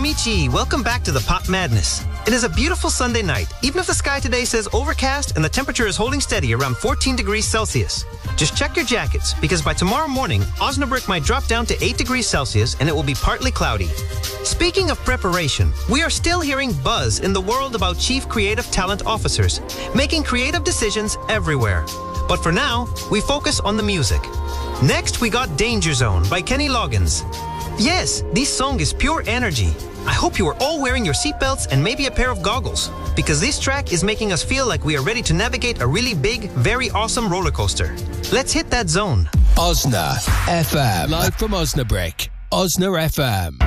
amici, welcome back to the Pop Madness. It is a beautiful Sunday night, even if the sky today says overcast and the temperature is holding steady around 14 degrees Celsius. Just check your jackets, because by tomorrow morning, Osnabrück might drop down to 8 degrees Celsius and it will be partly cloudy. Speaking of preparation, we are still hearing buzz in the world about Chief Creative Talent Officers, making creative decisions everywhere. But for now, we focus on the music. Next, we got Danger Zone by Kenny Loggins. Yes, this song is pure energy. I hope you are all wearing your seatbelts and maybe a pair of goggles, because this track is making us feel like we are ready to navigate a really big, very awesome roller coaster. Let's hit that zone. Osna FM. Live from Osnabrück. Osna FM.